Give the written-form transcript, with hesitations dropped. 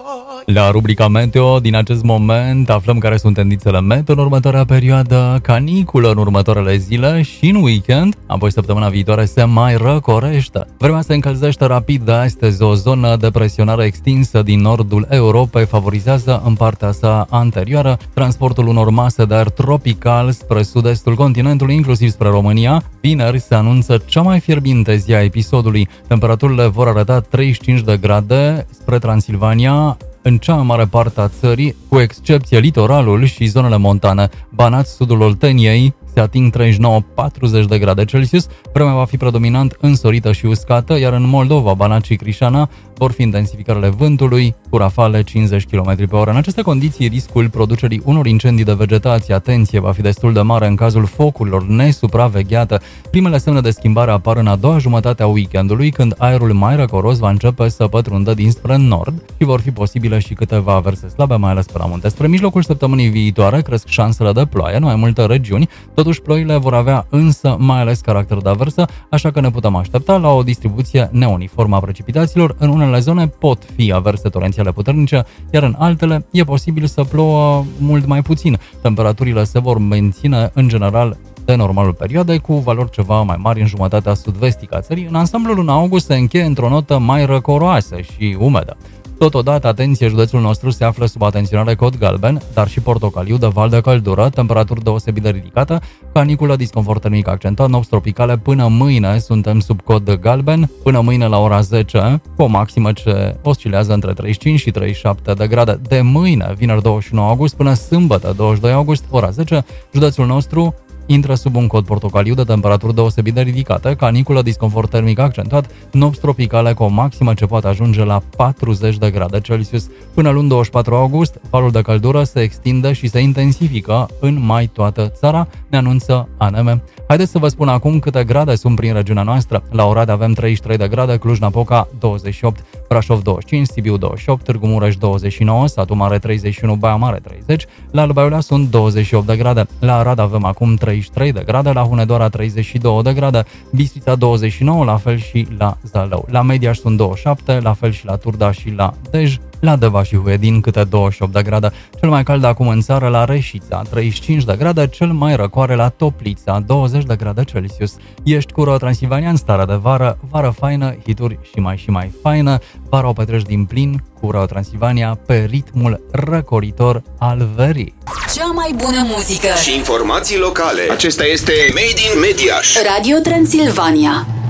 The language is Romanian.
La rubrica Meteo, din acest moment, aflăm care sunt tendințele meteo în următoarea perioadă, caniculă în următoarele zile și în weekend, apoi săptămâna viitoare se mai răcorește. Vremea se încălzește rapid de astăzi, o zonă de presionare extinsă din nordul Europei favorizează în partea sa anterioară transportul unor mase de aer tropical spre sud-estul continentului, inclusiv spre România. Vineri se anunță cea mai fierbinte zi a episodului. Temperaturile vor arăta 35 de grade spre Transilvania, în cea mai mare parte a țării, cu excepție litoralul și zonele montane. Banat, sudul Olteniei, se ating 39-40 de grade Celsius, vremea va fi predominant însorită și uscată, iar în Moldova, Banat și Crișana vor fi intensificările vântului cu rafale 50 km pe oră. În aceste condiții, riscul producerii unor incendii de vegetație, atenție, va fi destul de mare în cazul focurilor nesupravegheate. Primele semne de schimbare apar în a doua jumătate a weekendului, când aerul mai răcoros va începe să pătrundă dinspre nord și vor fi posibile și câteva averse slabe, mai ales pe la munte. Spre mijlocul săptămânii viitoare cresc șansele de ploaie în mai multe regiuni. Totuși, ploile vor avea însă mai ales caracter de aversă, așa că ne putem aștepta la o distribuție neuniformă a precipitațiilor. În unele zone pot fi averse torențiale puternice, iar în altele e posibil să plouă mult mai puțin. Temperaturile se vor menține în general de normalul perioadei, cu valori ceva mai mari în jumătatea sud-vestică a țării. În ansamblu, luna august se încheie într-o notă mai răcoroasă și umedă. Totodată, atenție, județul nostru se află sub atenționare cod galben, dar și portocaliu de val de căldură, temperaturi deosebit de ridicată, caniculă, disconfort termic accentuat, nopți tropicale. Până mâine suntem sub cod galben, până mâine la ora 10, cu o maximă ce oscilează între 35 și 37 de grade. De mâine, vineri 21 august, până sâmbătă 22 august, ora 10, județul nostru intră sub un cod portocaliu de temperaturi deosebit de ridicate, caniculă, disconfort termic accentuat, nopți tropicale cu o maximă ce poate ajunge la 40 de grade Celsius. Până luni 24 august, valul de căldură se extinde și se intensifică în mai toată țara, ne anunță ANM. Haideți să vă spun acum câte grade sunt prin regiunea noastră. La Oradea avem 33 de grade, Cluj-Napoca 28, Brașov 25, Sibiu 28, Târgu Mureș 29, Satu Mare 31, Baia Mare 30, la Alba Iulia sunt 28 de grade, la Arad avem acum 33 de grade, la Hunedoara 32 de grade, Bistrița 29, la fel și la Zalău. La Mediaș sunt 27, la fel și la Turda și la Dej, la Deva și Huedin câte 28 de grade. Cel mai cald acum în țară la Reșița, 35 de grade, cel mai răcoare la Toplița, 20 de grade Celsius. Ești cu Transilvania în stare de vară, vară faină, hituri și mai faină. Vara o petreci din plin cu Transilvania pe ritmul răcoritor al verii. Cea mai bună muzică și informații locale. Acesta este Made in Mediaș. Radio Transilvania.